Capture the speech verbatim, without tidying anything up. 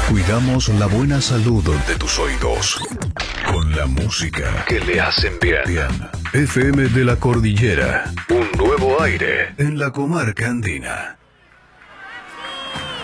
Cuidamos la buena salud de tus oídos con la música que le hacen bien. Bien. F M de la Cordillera, un nuevo aire en la comarca andina.